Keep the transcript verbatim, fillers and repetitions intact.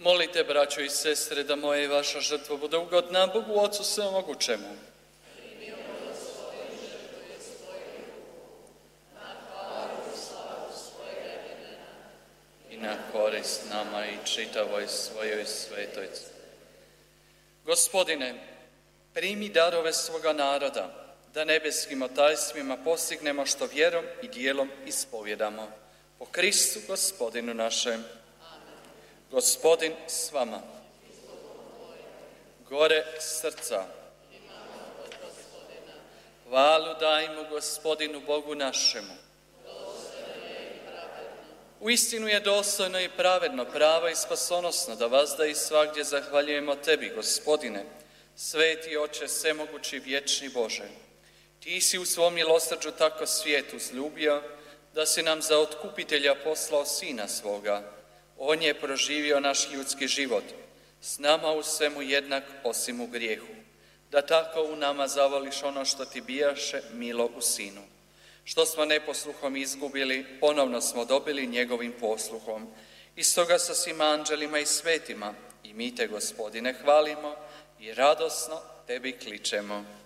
Molite, braćo i sestre, da moja i vaša žrtva bude ugodna Bogu Ocu Svemogućemu. I na korist nama i čitavoj svojoj svetoj. Gospodine, primi darove svoga naroda, da nebeskim tajstvima postignemo što vjerom i dijelom ispovjedamo. Po Kristu Gospodinu našem. Gospodin s vama. Gore srca. Hvalu dajmo Gospodinu Bogu našemu. Uistinu je dostojno i pravedno, pravo i spasonosno da vazda i svagdje zahvaljujemo Tebi, Gospodine, sveti Oče, svemogući vječni Bože. Ti si u svom milosrđu tako svijet uzljubio, da si nam za otkupitelja poslao Sina svoga. On je proživio naš ljudski život, s nama u svemu jednak osim u grijehu, da tako u nama zavoliš ono što ti bijaše milo u Sinu. Što smo neposluhom izgubili, ponovno smo dobili njegovim posluhom. I stoga sa svima anđelima i svetima i mi te, Gospodine, hvalimo i radosno Tebi kličemo.